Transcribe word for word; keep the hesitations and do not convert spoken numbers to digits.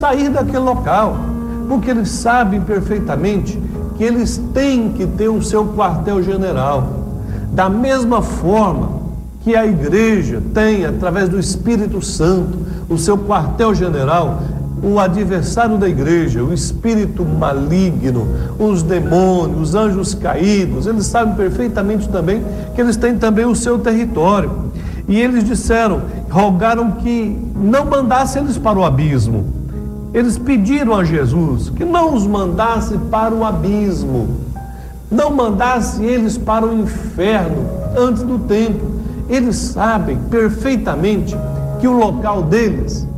sair daquele local, porque eles sabem perfeitamente que eles têm que ter o seu quartel-general. Da mesma forma que a igreja tem, através do Espírito Santo, o seu quartel-general, o adversário da igreja, o espírito maligno, os demônios, os anjos caídos, eles sabem perfeitamente também que eles têm também o seu território. E eles disseram, rogaram que não mandasse eles para o abismo. Eles pediram a Jesus que não os mandasse para o abismo, não mandasse eles para o inferno antes do tempo. Eles sabem perfeitamente que o local deles